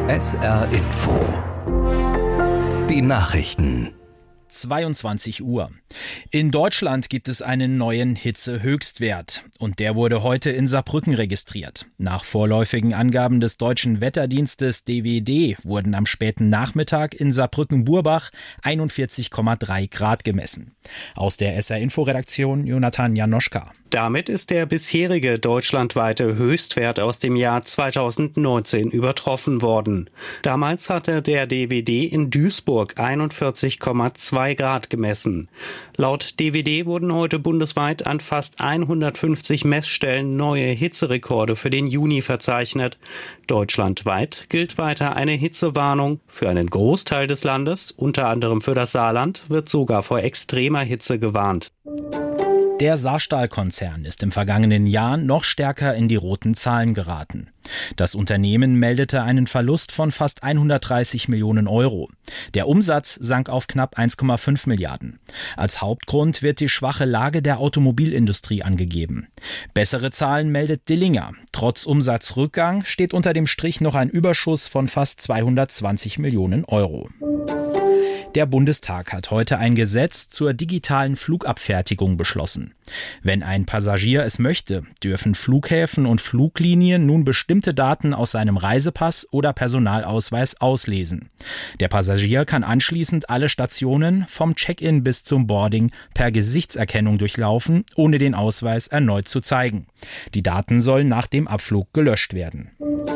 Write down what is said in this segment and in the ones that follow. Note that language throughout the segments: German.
SR Info. Die Nachrichten. 22 Uhr. In Deutschland gibt es einen neuen Hitzehöchstwert und der wurde heute in Saarbrücken registriert. Nach vorläufigen Angaben des deutschen Wetterdienstes DWD wurden am späten Nachmittag in Saarbrücken-Burbach 41,3 Grad gemessen. Aus der SR-Info-Redaktion Jonathan Janoschka. Damit ist der bisherige deutschlandweite Höchstwert aus dem Jahr 2019 übertroffen worden. Damals hatte der DWD in Duisburg 41,2 Grad gemessen. Laut DWD wurden heute bundesweit an fast 150 Messstellen neue Hitzerekorde für den Juni verzeichnet. Deutschlandweit gilt weiter eine Hitzewarnung. Für einen Großteil des Landes, unter anderem für das Saarland, wird sogar vor extremer Hitze gewarnt. Der Saarstahl-Konzern ist im vergangenen Jahr noch stärker in die roten Zahlen geraten. Das Unternehmen meldete einen Verlust von fast 130 Millionen Euro. Der Umsatz sank auf knapp 1,5 Milliarden. Als Hauptgrund wird die schwache Lage der Automobilindustrie angegeben. Bessere Zahlen meldet Dillinger. Trotz Umsatzrückgang steht unter dem Strich noch ein Überschuss von fast 220 Millionen Euro. Der Bundestag hat heute ein Gesetz zur digitalen Flugabfertigung beschlossen. Wenn ein Passagier es möchte, dürfen Flughäfen und Fluglinien nun bestimmte Daten aus seinem Reisepass oder Personalausweis auslesen. Der Passagier kann anschließend alle Stationen vom Check-in bis zum Boarding per Gesichtserkennung durchlaufen, ohne den Ausweis erneut zu zeigen. Die Daten sollen nach dem Abflug gelöscht werden.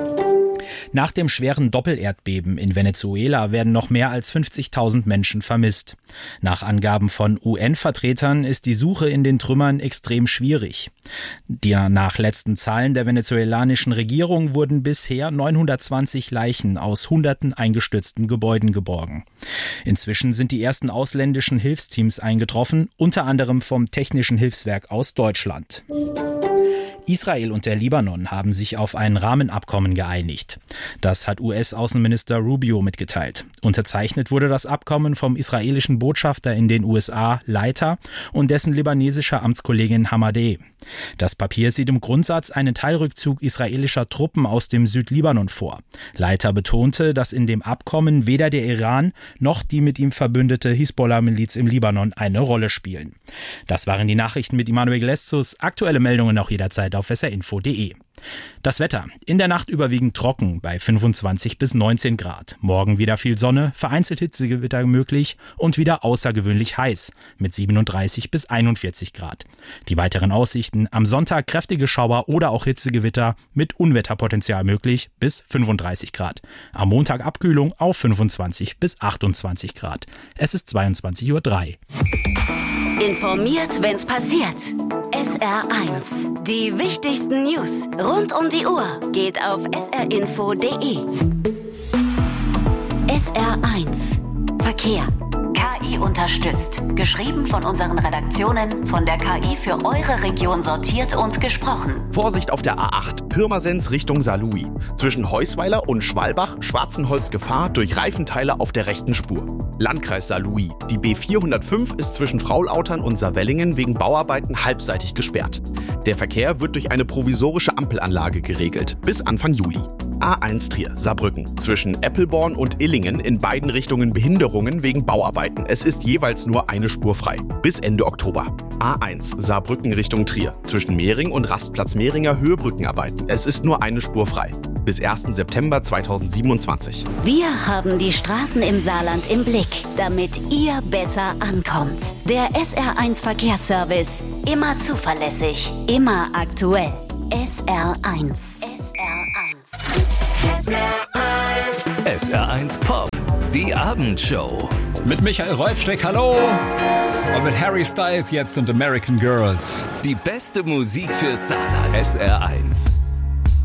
Nach dem schweren Doppelerdbeben in Venezuela werden noch mehr als 50.000 Menschen vermisst. Nach Angaben von UN-Vertretern ist die Suche in den Trümmern extrem schwierig. Nach letzten Zahlen der venezolanischen Regierung wurden bisher 920 Leichen aus hunderten eingestürzten Gebäuden geborgen. Inzwischen sind die ersten ausländischen Hilfsteams eingetroffen, unter anderem vom Technischen Hilfswerk aus Deutschland. Israel und der Libanon haben sich auf ein Rahmenabkommen geeinigt. Das hat US-Außenminister Rubio mitgeteilt. Unterzeichnet wurde das Abkommen vom israelischen Botschafter in den USA, Leiter, und dessen libanesischer Amtskollegin Hamadeh. Das Papier sieht im Grundsatz einen Teilrückzug israelischer Truppen aus dem Südlibanon vor. Leiter betonte, dass in dem Abkommen weder der Iran noch die mit ihm verbündete Hisbollah-Miliz im Libanon eine Rolle spielen. Das waren die Nachrichten mit Immanuel Gleszus. Aktuelle Meldungen auch jederzeit auf srinfo.de. Das Wetter. In der Nacht überwiegend trocken bei 25 bis 19 Grad. Morgen wieder viel Sonne, vereinzelt Hitzegewitter möglich und wieder außergewöhnlich heiß mit 37 bis 41 Grad. Die weiteren Aussichten: am Sonntag kräftige Schauer oder auch Hitzegewitter mit Unwetterpotenzial möglich bis 35 Grad. Am Montag Abkühlung auf 25 bis 28 Grad. Es ist 22:03 Uhr. Informiert, wenn's passiert. SR1. Die wichtigsten News rund um die Uhr geht auf srinfo.de. SR1. Verkehr. KI unterstützt. Geschrieben von unseren Redaktionen, von der KI für eure Region sortiert und gesprochen. Vorsicht auf der A8, Pirmasens Richtung Saarlouis. Zwischen Heusweiler und Schwalbach, Schwarzenholz Gefahr durch Reifenteile auf der rechten Spur. Landkreis Saarlouis. Die B405 ist zwischen Fraulautern und Saarwellingen wegen Bauarbeiten halbseitig gesperrt. Der Verkehr wird durch eine provisorische Ampelanlage geregelt, bis Anfang Juli. A1 Trier, Saarbrücken. Zwischen Eppelborn und Illingen in beiden Richtungen Behinderungen wegen Bauarbeiten. Es ist jeweils nur eine Spur frei. Bis Ende Oktober. A1 Saarbrücken Richtung Trier. Zwischen Mehring und Rastplatz Mehringer Höhebrückenarbeiten. Es ist nur eine Spur frei. Bis 1. September 2027. Wir haben die Straßen im Saarland im Blick, damit ihr besser ankommt. Der SR1 Verkehrsservice. Immer zuverlässig, immer aktuell. SR1. SR1 Pop. Die Abendshow. Mit Michael Rolfsteck, hallo. Und mit Harry Styles jetzt und American Girls. Die beste Musik für Saarland. SR1.